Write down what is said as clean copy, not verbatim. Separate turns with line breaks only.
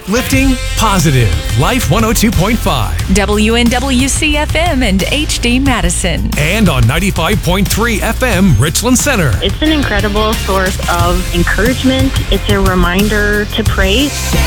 Uplifting, positive. Life 102.5.
WNWC-FM and HD Madison.
And on 95.3 FM, Richland Center.
It's an incredible source of encouragement. It's a reminder to pray.